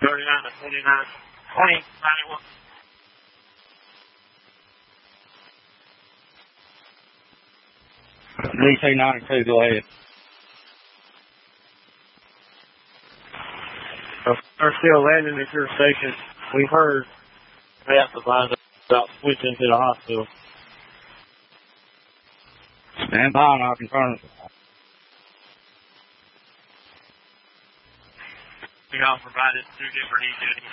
39 to 49. 20, 91. DC-92, go ahead. They're still landing at your station. We heard they have to find out about switching to the hospital. Stand by and I'll confirm it. We all provided 2 different EJs.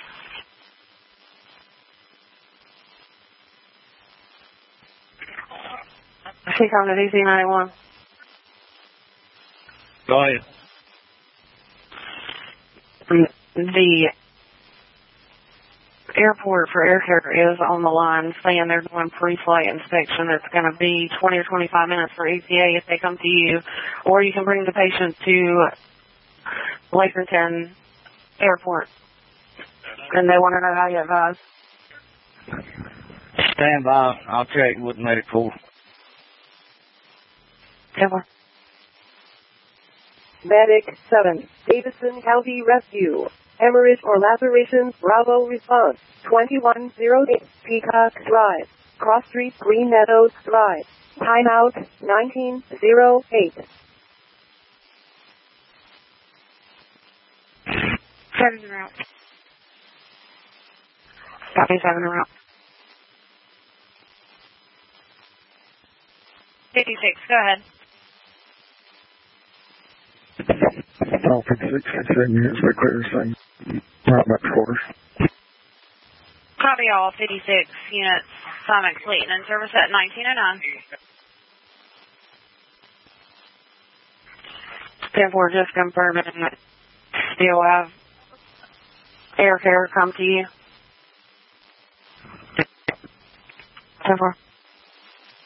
She come to DC-91. Go ahead. The airport for air care is on the line saying they're doing pre-flight inspection. It's going to be 20 or 25 minutes for ETA if they come to you, or you can bring the patient to Lakerton Airport. And they want to know how you advise. Stand by. I'll check with medical. Ever. Medic 7, Davidson County Rescue. Hemorrhage or lacerations, Bravo response. 2108, Peacock Drive. Cross Street, Green Meadows Drive. Timeout, 1908. 7 en route. Copy, 7 en route. 56, go ahead. All 56, 57 units, we clear the same. Right back to quarters. Copy all 56 units. Assignment complete and in service at 1909. 10-4, just confirming that still have air care come to you. 10-4.